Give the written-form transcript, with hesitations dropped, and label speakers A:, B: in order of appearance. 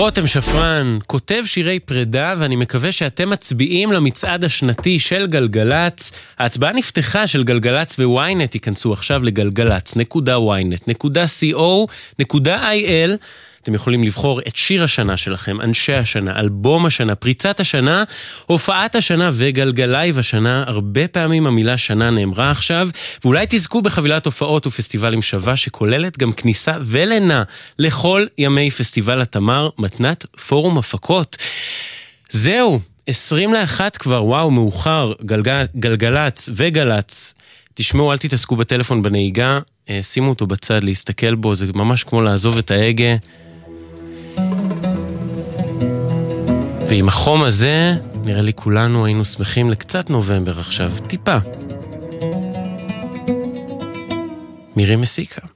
A: רותם שפרן כותב שירי פרידה, ואני מקווה שאתם מצביעים למצעד השנתי של גלגלץ. ההצבעה נפתחה של גלגלץ וויינט, ייכנסו עכשיו לגלגלץ.ynet.co.il. אתם יכולים לבחור את שיר השנה שלכם, אנשי השנה, אלבום השנה, פריצת השנה, הופעת השנה וגלגלייב השנה. הרבה פעמים המילה שנה נאמרה עכשיו, ואולי תזכו בחבילת הופעות ופסטיבלים שווה, שכוללת גם כניסה ולינה לכל ימי פסטיבל התמר, מתנת פורום הפקות. זהו, 21 כבר, וואו, מאוחר, גלגלץ וגלץ. תשמעו, אל תתעסקו בטלפון בנהיגה, שימו אותו בצד להסתכל בו, זה ממש כמו לעזוב את ההגה. ועם החום הזה, נראה לי כולנו היינו שמחים לקצת נובמבר עכשיו, טיפה. מירי מסיקה.